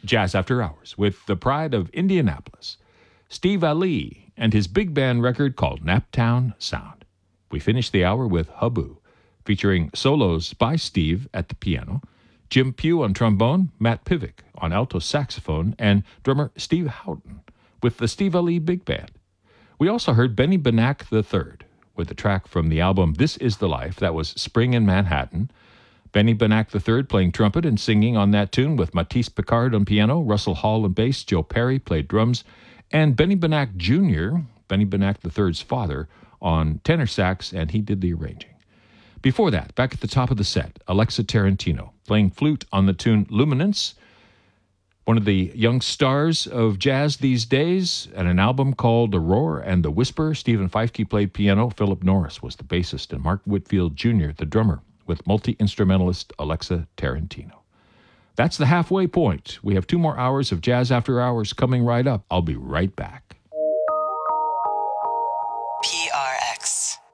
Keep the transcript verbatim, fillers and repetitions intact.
Jazz After Hours with the pride of Indianapolis, Steve Ali and his big band record called Naptown Sound. We finished the hour with Habu, featuring solos by Steve at the piano, Jim Pugh on trombone, Matt Pivick on alto saxophone, and drummer Steve Houghton with the Steve Ali Big Band. We also heard Benny Benack the third with a track from the album This Is the Life, that was Spring in Manhattan. Benny Benack the third playing trumpet and singing on that tune with Matisse Picard on piano, Russell Hall on bass, Joe Perry played drums, and Benny Benack Junior, Benny Benack the third's father, on tenor sax, and he did the arranging. Before that, back at the top of the set, Alexa Tarantino playing flute on the tune Luminance, one of the young stars of jazz these days, and an album called The Roar and the Whisper. Stephen Feifke played piano, Philip Norris was the bassist, and Mark Whitfield Junior the drummer, with multi-instrumentalist Alexa Tarantino. That's the halfway point. We have two more hours of Jazz After Hours coming right up. I'll be right back. P R X.